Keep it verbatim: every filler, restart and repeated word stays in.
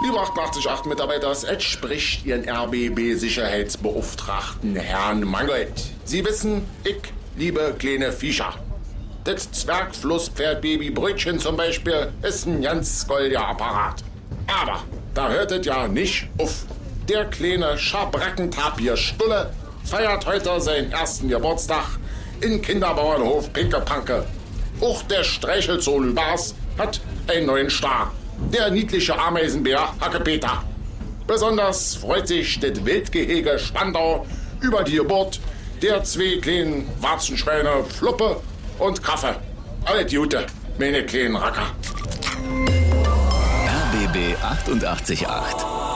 Lieber achtundachtzig Komma acht Mitarbeiter, es spricht Ihren R B B-Sicherheitsbeauftragten Herrn Mangold. Sie wissen, ich liebe kleine Viecher. Das Zwergflusspferd-Baby Brötchen zum Beispiel ist ein ganz goldiger Apparat. Aber da hört es ja nicht auf. Der kleine Schabrackentapir Stulle feiert heute seinen ersten Geburtstag in Kinderbauernhof Pinkepanke. Auch der Streichelzoo-Lübars hat einen neuen Star. Der niedliche Ameisenbär Hackepeter. Besonders freut sich das Wildgehege Spandau über die Geburt der zwei kleinen Warzenschweine Fluppe und Kaffee. Alles Gute, meine kleinen Racker. R B B achtundachtzig Komma acht